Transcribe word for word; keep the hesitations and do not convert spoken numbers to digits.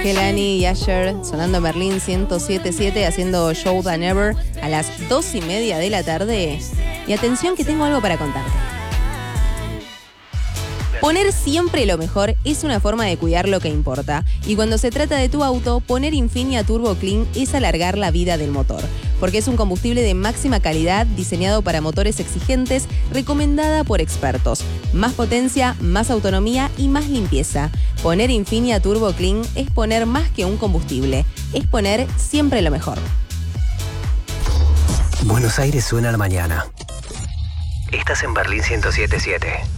Kehlani y Asher sonando en Berlín ciento siete punto siete, haciendo Show Than Ever a las dos y media de la tarde. Y atención que tengo algo para contarte. Poner siempre lo mejor es una forma de cuidar lo que importa. Y cuando se trata de tu auto, poner Infinia Turbo Clean es alargar la vida del motor. Porque es un combustible de máxima calidad, diseñado para motores exigentes, recomendada por expertos. Más potencia, más autonomía y más limpieza. Poner Infinia Turbo Clean es poner más que un combustible. Es poner siempre lo mejor. Buenos Aires suena a la mañana. Estás en Berlín ciento siete punto siete.